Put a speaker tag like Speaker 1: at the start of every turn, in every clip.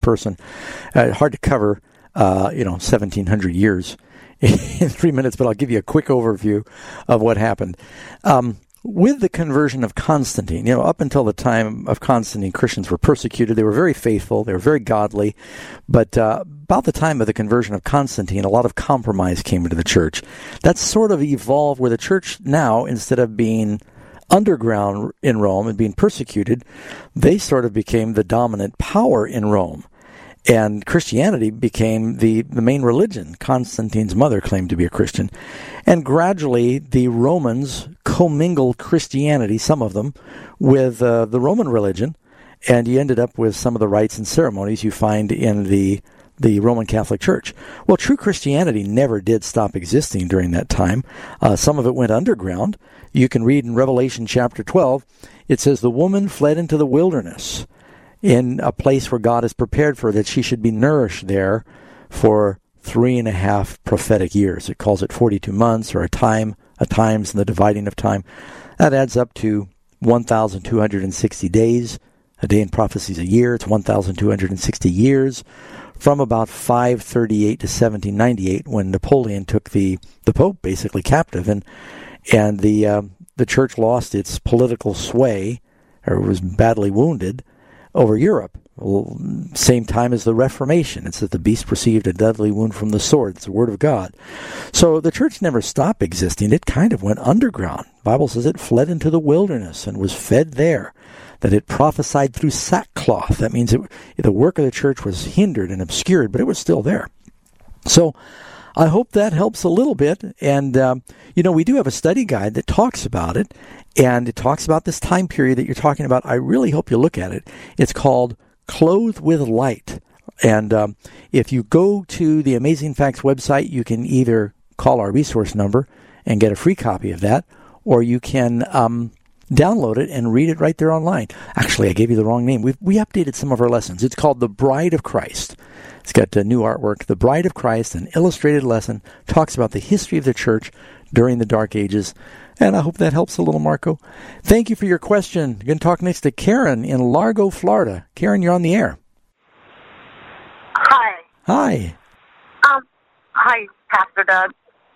Speaker 1: person. Hard to cover, 1,700 years in 3 minutes, but I'll give you a quick overview of what happened. With the conversion of Constantine, up until the time of Constantine, Christians were persecuted. They were very faithful. They were very godly. But about the time of the conversion of Constantine, a lot of compromise came into the church. That's sort of evolved where the church now, instead of being underground in Rome and being persecuted, they sort of became the dominant power in Rome. And Christianity became the main religion. Constantine's mother claimed to be a Christian. And gradually, the Romans commingled Christianity, some of them, with the Roman religion. And you ended up with some of the rites and ceremonies you find in the Roman Catholic Church. Well, true Christianity never did stop existing during that time. Some of it went underground. You can read in Revelation chapter 12, it says, "The woman fled into the wilderness, in a place where God has prepared for her, that she should be nourished there for 3.5 prophetic years." It calls it 42 months, or a times, and the dividing of time. That adds up to 1,260 days. A day in prophecy is a year. It's 1,260 years, from about 538 to 1798, when Napoleon took the Pope basically captive, and the church lost its political sway, or was badly wounded, over Europe. Well, same time as the Reformation. It's that the beast received a deadly wound from the sword. It's the word of God. So the church never stopped existing. It kind of went underground. The Bible says it fled into the wilderness and was fed there, that it prophesied through sackcloth. That means the work of the church was hindered and obscured, but it was still there. So I hope that helps a little bit. And, we do have a study guide that talks about it. And it talks about this time period that you're talking about. I really hope you look at it. It's called Clothed with Light. And if you go to the Amazing Facts website, you can either call our resource number and get a free copy of that, or you can download it and read it right there online. Actually, I gave you the wrong name. We updated some of our lessons. It's called The Bride of Christ. It's got new artwork. The Bride of Christ, an illustrated lesson, talks about the history of the church during the Dark Ages. And I hope that helps a little, Marco. Thank you for your question. You're going to talk next to Karen in Largo, Florida. Karen, you're on the air.
Speaker 2: Hi.
Speaker 1: Hi.
Speaker 2: Hi, Pastor Doug.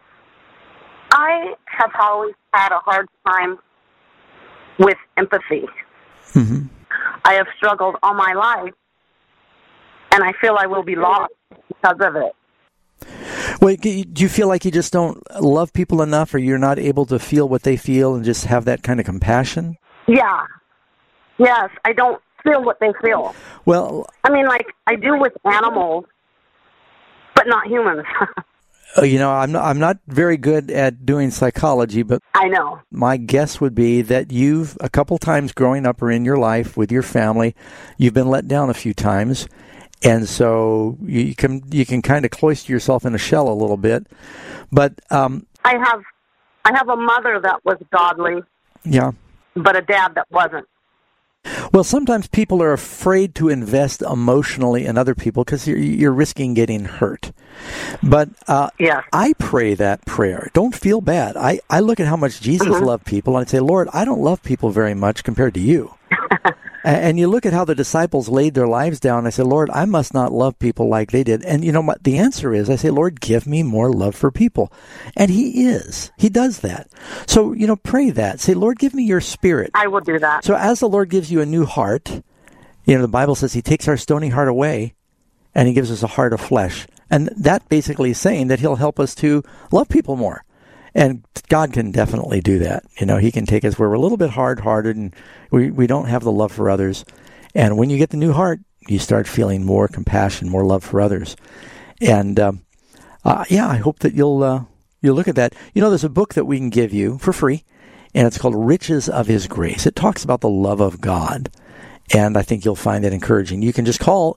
Speaker 2: I have always had a hard time with empathy.
Speaker 1: Mm-hmm.
Speaker 2: I have struggled all my life, and I feel I will be lost because of it.
Speaker 1: Well, do you feel like you just don't love people enough, or you're not able to feel what they feel and just have that kind of compassion?
Speaker 2: Yeah. Yes, I don't feel what they feel.
Speaker 1: Well,
Speaker 2: I mean, like I do with animals, but not humans.
Speaker 1: I'm not very good at doing psychology, but
Speaker 2: I know.
Speaker 1: My guess would be that you've, a couple times growing up or in your life with your family, you've been let down a few times. And so you can kind of cloister yourself in a shell a little bit, but
Speaker 2: I have a mother that was godly,
Speaker 1: yeah,
Speaker 2: but a dad that wasn't.
Speaker 1: Well, sometimes people are afraid to invest emotionally in other people because you're risking getting hurt. But
Speaker 2: yes.
Speaker 1: I pray that prayer. Don't feel bad. I look at how much Jesus loved people, and I say, Lord, I don't love people very much compared to you. And you look at how the disciples laid their lives down. I say, Lord, I must not love people like they did. And you know what the answer is? I say, Lord, give me more love for people. And He is. He does that. So, pray that. Say, Lord, give me your spirit.
Speaker 2: I will do that.
Speaker 1: So as the Lord gives you a new heart, the Bible says He takes our stony heart away and He gives us a heart of flesh. And that basically is saying that He'll help us to love people more. And God can definitely do that. He can take us where we're a little bit hard-hearted and we don't have the love for others. And when you get the new heart, you start feeling more compassion, more love for others. And, I hope that you'll look at that. There's a book that we can give you for free, and it's called Riches of His Grace. It talks about the love of God, and I think you'll find that encouraging. You can just call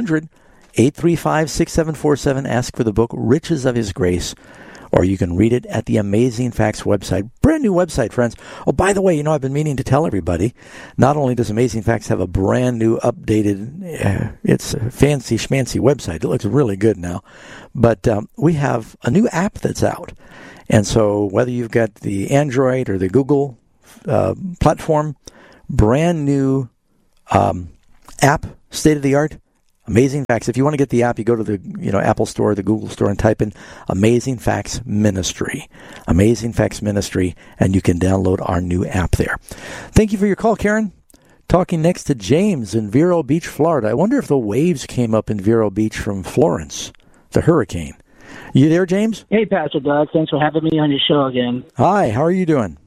Speaker 1: 800-835-6747, ask for the book Riches of His Grace, or you can read it at the Amazing Facts website. Brand new website, friends. Oh, by the way, I've been meaning to tell everybody, not only does Amazing Facts have a brand new updated, it's a fancy schmancy website. It looks really good now. But we have a new app that's out. And so whether you've got the Android or the Google platform, brand new app, state-of-the-art, Amazing Facts. If you want to get the app, you go to the Apple Store, the Google Store, and type in Amazing Facts Ministry. Amazing Facts Ministry, and you can download our new app there. Thank you for your call, Karen. Talking next to James in Vero Beach, Florida. I wonder if the waves came up in Vero Beach from Florence, the hurricane. You there, James?
Speaker 3: Hey, Pastor Doug. Thanks for having me on your show again.
Speaker 1: Hi, how are you doing?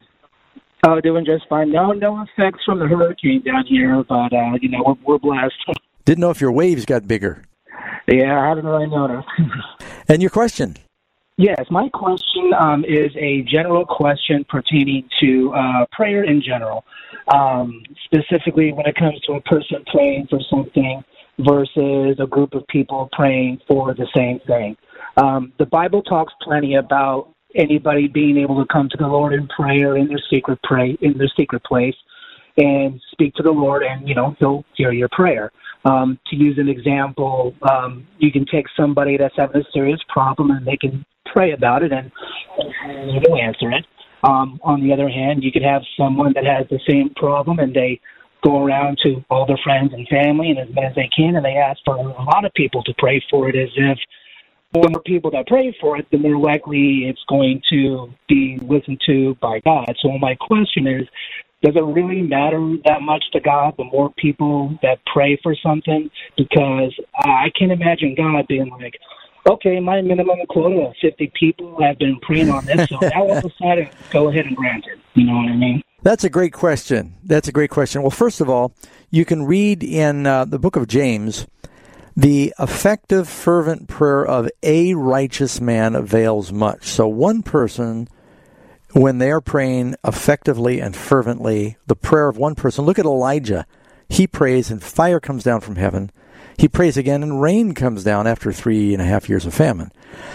Speaker 3: Oh, doing just fine. No effects from the hurricane down here, but, we're blessed.
Speaker 1: Didn't know if your waves got bigger.
Speaker 3: Yeah, I haven't really noticed.
Speaker 1: And your question?
Speaker 3: Yes, my question is a general question pertaining to prayer in general, specifically when it comes to a person praying for something versus a group of people praying for the same thing. The Bible talks plenty about anybody being able to come to the Lord in prayer in their secret place and speak to the Lord, and He'll hear your prayer. To use an example, you can take somebody that's having a serious problem and they can pray about it and He'll answer it. On the other hand, you could have someone that has the same problem and they go around to all their friends and family and as many as they can, and they ask for a lot of people to pray for it, as if the more people that pray for it, the more likely it's going to be listened to by God. So my question is, does it really matter that much to God, the more people that pray for something? Because I can't imagine God being like, okay, my minimum quota of 50 people have been praying on this, so now I'll decide to go ahead and grant it. You know what I mean?
Speaker 1: That's a great question. Well, first of all, you can read in the book of James, the effective, fervent prayer of a righteous man avails much. So one person, when they are praying effectively and fervently, the prayer of one person, look at Elijah. He prays and fire comes down from heaven. He prays again and rain comes down after 3.5 years of famine.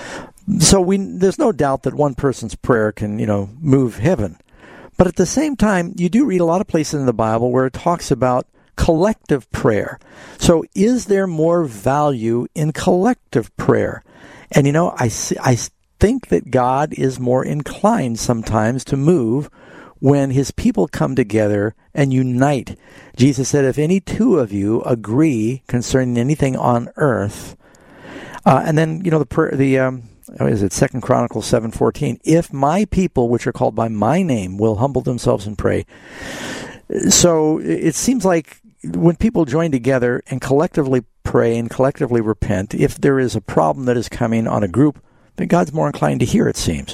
Speaker 1: So there's no doubt that one person's prayer can, move heaven. But at the same time, you do read a lot of places in the Bible where it talks about collective prayer. So is there more value in collective prayer? And, I think that God is more inclined sometimes to move when his people come together and unite. Jesus said, if any two of you agree concerning anything on earth, and then, the prayer, is it 2 Chronicles 7:14? If my people, which are called by my name, will humble themselves and pray. So it seems like when people join together and collectively pray and collectively repent, if there is a problem that is coming on a group, then God's more inclined to hear, it seems.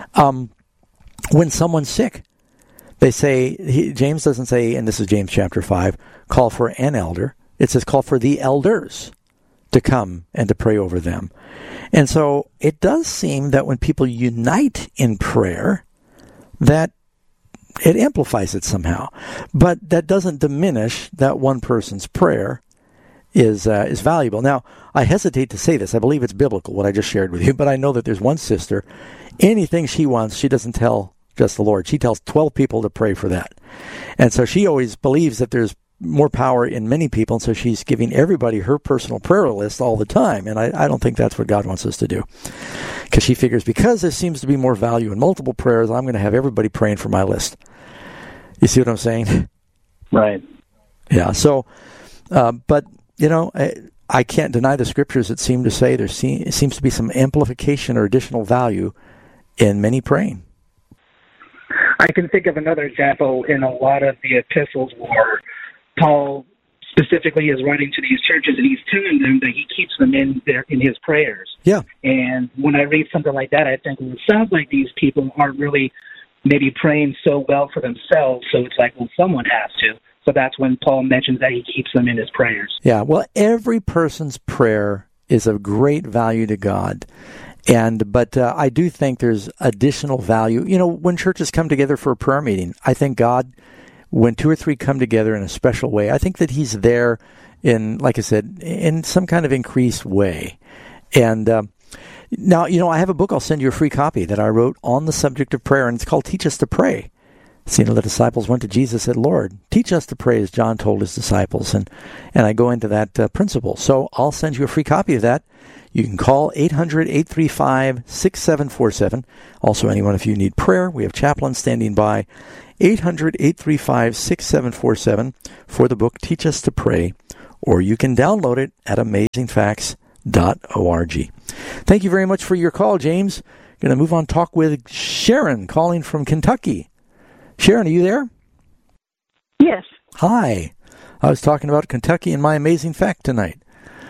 Speaker 1: When someone's sick, they say, James doesn't say, and this is James chapter 5, call for an elder. It says call for the elders to come and to pray over them. And so it does seem that when people unite in prayer, that it amplifies it somehow. But that doesn't diminish that one person's prayer is valuable. Now, I hesitate to say this. I believe it's biblical, what I just shared with you, but I know that there's one sister, anything she wants, she doesn't tell just the Lord. She tells 12 people to pray for that. And so she always believes that there's more power in many people, and so she's giving everybody her personal prayer list all the time. And I don't think that's what God wants us to do. Because she figures, because there seems to be more value in multiple prayers, I'm going to have everybody praying for my list. You see what I'm saying?
Speaker 3: Right.
Speaker 1: Yeah. So, but, I can't deny the scriptures that seem to say there seems to be some amplification or additional value in many praying.
Speaker 3: I can think of another example in a lot of the epistles where Paul specifically is writing to these churches, and he's telling them that he keeps them in his prayers.
Speaker 1: Yeah.
Speaker 3: And when I read something like that, I think, well, it sounds like these people aren't really maybe praying so well for themselves, so it's like, well, someone has to. So that's when Paul mentions that he keeps them in his prayers.
Speaker 1: Yeah, well, every person's prayer is of great value to God. But I do think there's additional value. When churches come together for a prayer meeting, I think God, when 2 or 3 come together in a special way, I think that he's there in, like I said, in some kind of increased way. And now, I have a book. I'll send you a free copy that I wrote on the subject of prayer, and it's called Teach Us to Pray. The disciples went to Jesus and said, Lord, teach us to pray as John told his disciples. And I go into that principle. So I'll send you a free copy of that. You can call 800-835-6747. Also, anyone, if you need prayer, we have chaplains standing by. 800-835-6747 for the book Teach Us to Pray, or you can download it at amazingfacts.org. Thank you very much for your call, James. Going to move on, talk with Sharon, calling from Kentucky. Sharon, are you there?
Speaker 4: Yes.
Speaker 1: Hi. I was talking about Kentucky and my amazing fact tonight.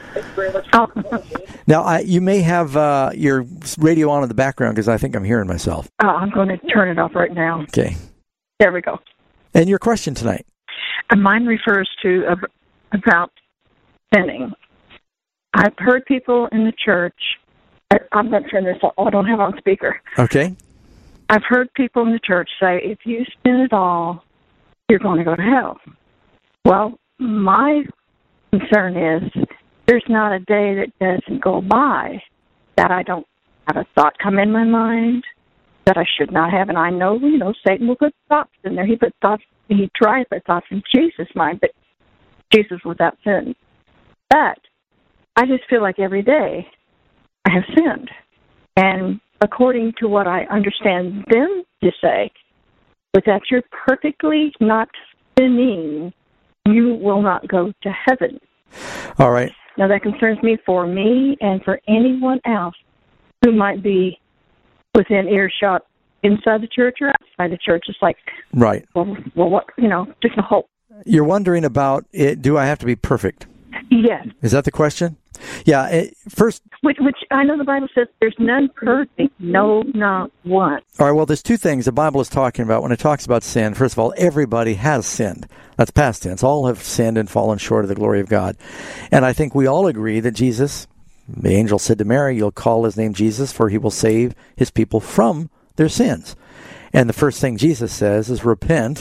Speaker 4: Oh.
Speaker 1: Now, you may have your radio on in the background because I think I'm hearing myself.
Speaker 4: I'm going to turn it off right now.
Speaker 1: Okay.
Speaker 4: There we go.
Speaker 1: And your question tonight?
Speaker 4: Mine refers to about sinning. I've heard people in the church. I'm going to turn this off. I don't have it on speaker.
Speaker 1: Okay.
Speaker 4: I've heard people in the church say, if you sin at all, you're going to go to hell. Well, my concern is there's not a day that doesn't go by that I don't have a thought come in my mind that I should not have. And I know, Satan will put thoughts in there. He tries to put thoughts in Jesus' mind, but Jesus without sin. But I just feel like every day I have sinned. And according to what I understand them to say, but that you're perfectly not sinning, you will not go to heaven.
Speaker 1: All right.
Speaker 4: Now, that concerns me and for anyone else who might be within earshot inside the church or outside the church. It's like,
Speaker 1: right.
Speaker 4: Well, what, just a hope.
Speaker 1: You're wondering about it. Do I have to be perfect?
Speaker 4: Yes.
Speaker 1: Is that the question? Yeah. First,
Speaker 4: which I know the Bible says there's none perfect, no, not one.
Speaker 1: All right. Well, there's two things the Bible is talking about when it talks about sin. First of all, everybody has sinned. That's past tense. All have sinned and fallen short of the glory of God. And I think we all agree that Jesus, the angel said to Mary, you'll call his name Jesus, for he will save his people from their sins. And the first thing Jesus says is repent,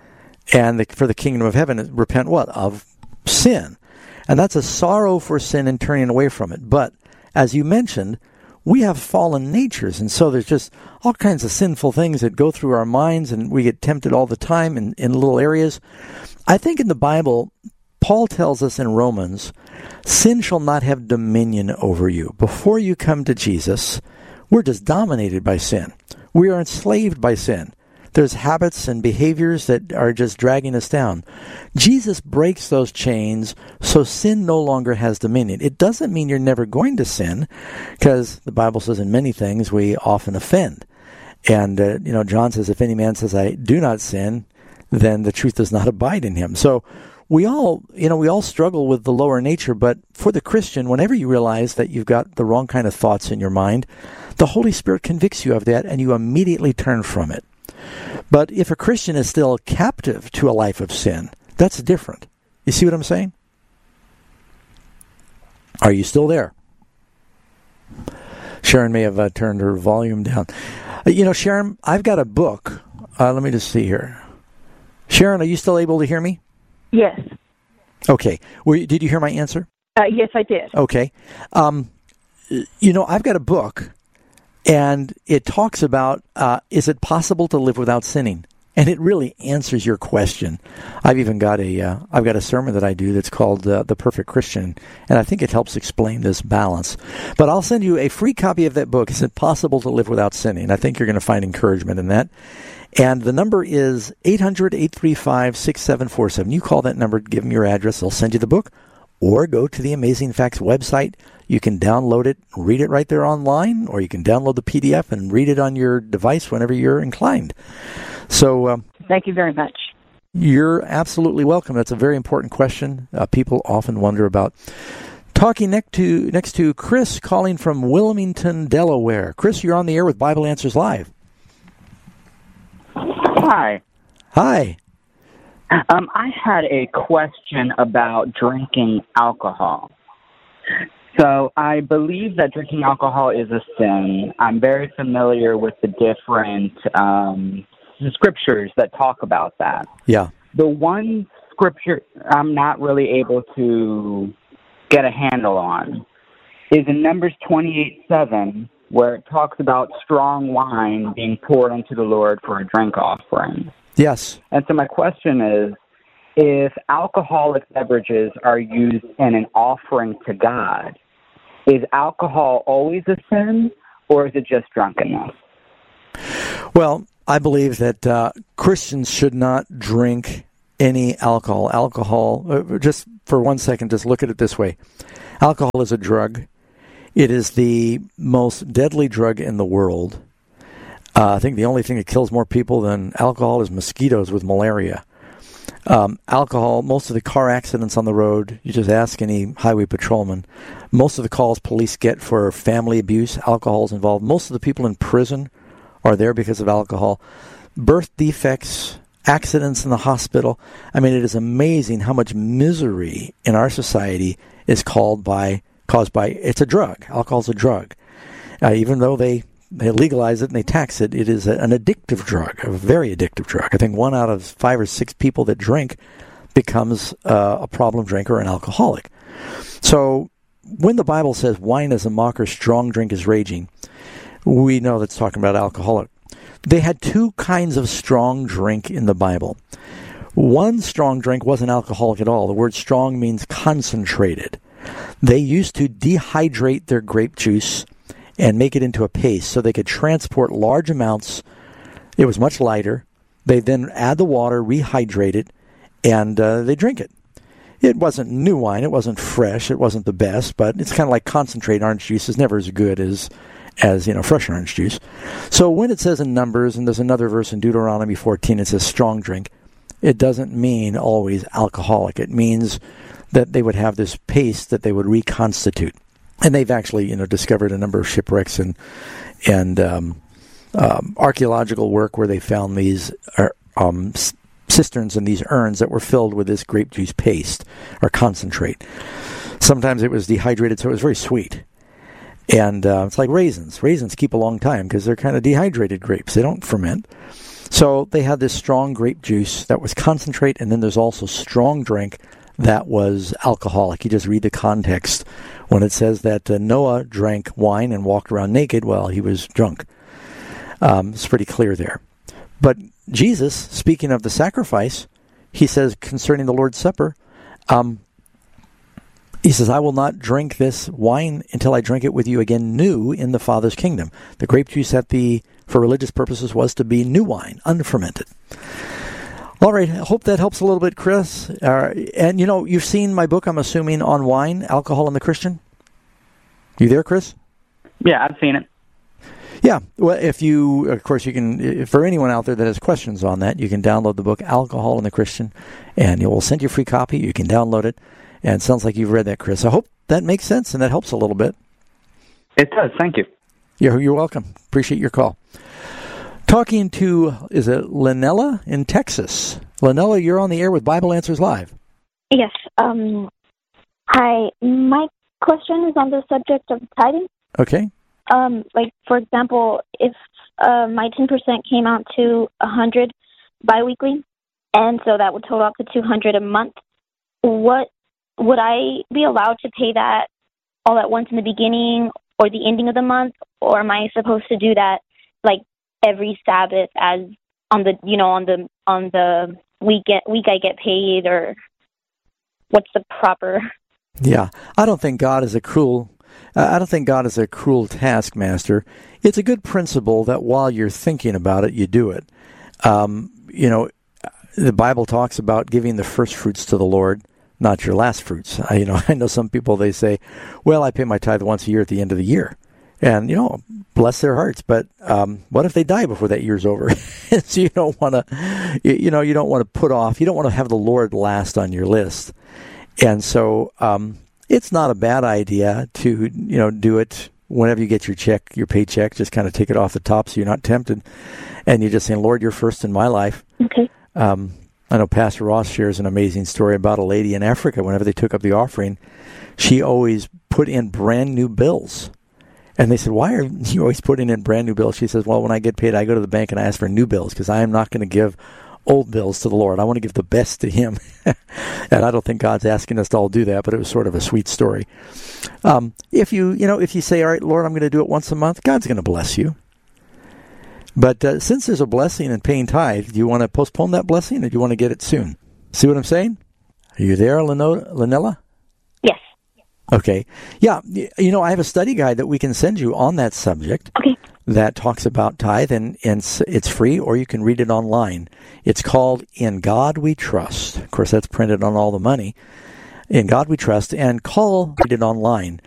Speaker 1: and for the kingdom of heaven, repent what? Of sin. And that's a sorrow for sin and turning away from it. But as you mentioned, we have fallen natures, and so there's just all kinds of sinful things that go through our minds, and we get tempted all the time in little areas. I think in the Bible, Paul tells us in Romans, sin shall not have dominion over you. Before you come to Jesus, we're just dominated by sin. We are enslaved by sin. There's habits and behaviors that are just dragging us down. Jesus breaks those chains so sin no longer has dominion. It doesn't mean you're never going to sin, because the Bible says in many things we often offend. And, John says, if any man says, I do not sin, then the truth does not abide in him. So we all struggle with the lower nature, but for the Christian, whenever you realize that you've got the wrong kind of thoughts in your mind, the Holy Spirit convicts you of that and you immediately turn from it. But if a Christian is still captive to a life of sin, that's different. You see what I'm saying? Are you still there? Sharon may have turned her volume down. Sharon, I've got a book. Let me just see here. Sharon, are you still able to hear me?
Speaker 4: Yes.
Speaker 1: Okay. Did you hear my answer?
Speaker 4: Yes, I did.
Speaker 1: Okay. I've got a book, and it talks about, is it possible to live without sinning? And it really answers your question. I've even got a sermon that I do that's called The Perfect Christian, and I think it helps explain this balance. But I'll send you a free copy of that book, Is It Possible to Live Without Sinning? I think you're going to find encouragement in that. And the number is 800-835-6747. You call that number, give them your address, they'll send you the book, or go to the Amazing Facts website. You can download it, read it right there online, or you can download the PDF and read it on your device whenever you're inclined. So,
Speaker 4: thank you very much.
Speaker 1: You're absolutely welcome. That's a very important question. People often wonder about. Talking next to Chris, calling from Wilmington, Delaware. Chris, you're on the air with Bible Answers Live.
Speaker 5: Hi.
Speaker 1: Hi.
Speaker 5: I had a question about drinking alcohol. So I believe that drinking alcohol is a sin. I'm very familiar with the different scriptures that talk about that.
Speaker 1: Yeah.
Speaker 5: The one scripture I'm not really able to get a handle on is in Numbers 28:7, where it talks about strong wine being poured into the Lord for a drink offering.
Speaker 1: Yes.
Speaker 5: And so my question is, if alcoholic beverages are used in an offering to God, is alcohol always a sin, or is it just drunkenness?
Speaker 1: Well, I believe that Christians should not drink any alcohol. Just for 1 second, just look at it this way. Alcohol is a drug. It is the most deadly drug in the world. I think the only thing that kills more people than alcohol is mosquitoes with malaria. Alcohol, most of the car accidents on the road, you just ask any highway patrolman, most of the calls police get for family abuse, alcohol is involved. Most of the people in prison are there because of alcohol. Birth defects, accidents in the hospital. I mean, it is amazing how much misery in our society is caused by, it's a drug. Alcohol's a drug. Even though they legalize it and they tax it, it is an addictive drug, a very addictive drug. I think 1 out of 5 or 6 people that drink becomes a problem drinker or an alcoholic. So when the Bible says wine is a mocker, strong drink is raging, we know that's talking about alcoholic. They had 2 kinds of strong drink in the Bible. One strong drink wasn't alcoholic at all. The word strong means concentrated. They used to dehydrate their grape juice and make it into a paste so they could transport large amounts. It was much lighter. They then add the water, rehydrate it, and they drink it. It wasn't new wine. It wasn't fresh. It wasn't the best, but it's kind of like concentrate orange juice is never as good as fresh orange juice. So when it says in Numbers, and there's another verse in Deuteronomy 14, it says strong drink, it doesn't mean always alcoholic. It means that they would have this paste that they would reconstitute. And they've actually, discovered a number of shipwrecks and archaeological work where they found these cisterns and these urns that were filled with this grape juice paste or concentrate. Sometimes it was dehydrated, so it was very sweet. And it's like raisins. Raisins keep a long time because they're kind of dehydrated grapes. They don't ferment. So they had this strong grape juice that was concentrate, and then there's also strong drink that was alcoholic. You just read the context when it says that Noah drank wine and walked around naked. Well, he was drunk. It's pretty clear there. But Jesus, speaking of the sacrifice, he says concerning the Lord's Supper, he says, I will not drink this wine until I drink it with you again new in the Father's kingdom. The grape juice for religious purposes was to be new wine, unfermented. All right, I hope that helps a little bit, Chris. And, you've seen my book, I'm assuming, on wine, Alcohol and the Christian. You there, Chris?
Speaker 5: Yeah, I've seen it.
Speaker 1: Yeah, well, you can, for anyone out there that has questions on that, you can download the book, Alcohol and the Christian, and we'll send you a free copy. You can download it, and it sounds like you've read that, Chris. I hope that makes sense, and that helps a little bit.
Speaker 5: It does, thank you.
Speaker 1: You're welcome. Appreciate your call. Talking to, is it Lynella in Texas? Lynella, you're on the air with Bible Answers Live.
Speaker 6: Yes. Hi. My question is on the subject of tithing.
Speaker 1: Okay.
Speaker 6: For example, if my 10% came out to 100 biweekly, and so that would total up to 200 a month, would I be allowed to pay that all at once in the beginning or the ending of the month, or am I supposed to do that every Sabbath as on the week I get paid, or what's the proper?
Speaker 1: Yeah, I don't think God is a cruel taskmaster. It's a good principle that while you're thinking about it, you do it. The Bible talks about giving the first fruits to the Lord, not your last fruits. I know some people, they say, well, I pay my tithe once a year at the end of the year. And, bless their hearts. But what if they die before that year's over? So you don't want to, you don't want to put off, you don't want to have the Lord last on your list. And so it's not a bad idea to, do it whenever you get your paycheck, just kind of take it off the top so you're not tempted. And you're just saying, Lord, you're first in my life.
Speaker 6: Okay.
Speaker 1: I know Pastor Ross shares an amazing story about a lady in Africa. Whenever they took up the offering, she always put in brand new bills. And they said, why are you always putting in brand new bills? She says, well, when I get paid, I go to the bank and I ask for new bills because I am not going to give old bills to the Lord. I want to give the best to Him. And I don't think God's asking us to all do that, but it was sort of a sweet story. If you say, all right, Lord, I'm going to do it once a month, God's going to bless you. But since there's a blessing in paying tithe, do you want to postpone that blessing or do you want to get it soon? See what I'm saying? Are you there, Lynella?
Speaker 6: Yes.
Speaker 1: Okay. Yeah, I have a study guide that we can send you on that subject.
Speaker 6: Okay.
Speaker 1: that talks about tithe, and it's free, or you can read it online. It's called In God We Trust. Of course, that's printed on all the money. In God We Trust, and read it online.